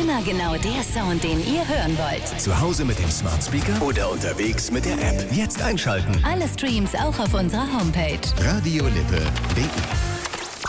Immer genau der Sound, den ihr hören wollt. Zu Hause mit dem Smart Speaker oder unterwegs mit der App. Jetzt einschalten. Alle Streams auch auf unserer Homepage. radiolippe.de